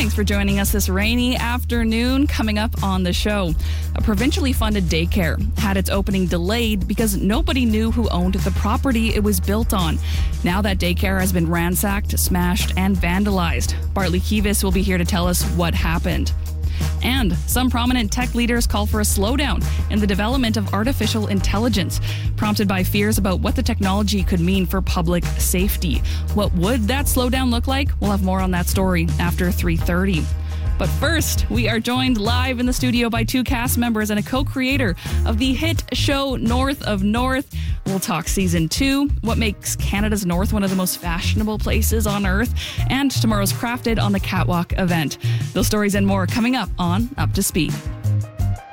Thanks for joining us this rainy afternoon. Coming up on the show, a provincially funded daycare had its opening delayed because nobody knew who owned the property it was built on. Now that daycare has been ransacked, smashed, and vandalized. Bartley Kivas will be here to tell us what happened. And some prominent tech leaders call for a slowdown in the development of artificial intelligence, prompted by fears about what the technology could mean for public safety. What would that slowdown look like? We'll have more on that story after 3:30. But first, we are joined live in the studio by two cast members and a co-creator of the hit show North of North. We'll talk season 2, what makes Canada's North one of the most fashionable places on earth, and tomorrow's Crafted on the Catwalk event. Those stories and more coming up on Up to Speed.